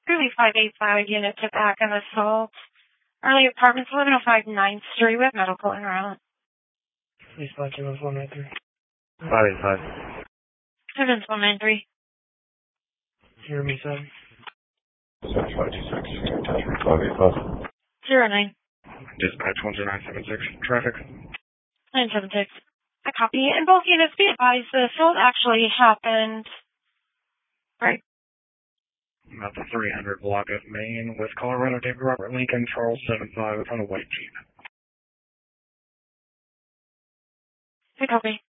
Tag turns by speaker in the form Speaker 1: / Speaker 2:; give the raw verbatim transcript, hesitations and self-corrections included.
Speaker 1: Groovy five eight five unit to back of assault. Early apartments, eleven oh five ninth Street with medical en route.
Speaker 2: Please spot two one nine three.
Speaker 3: five eight five.
Speaker 1: seven one nine three.
Speaker 2: Hear me, seven.
Speaker 3: seven five two six. five eight five.
Speaker 1: Zero nine.
Speaker 3: Dispatch one two nine seven six. Traffic.
Speaker 1: nine seven six. I copy. And both units be advised the assault actually happened. Right.
Speaker 3: About the three hundred block of Main, West Colorado, David Robert Lincoln, Charles seven five on a white Jeep.
Speaker 1: I copy.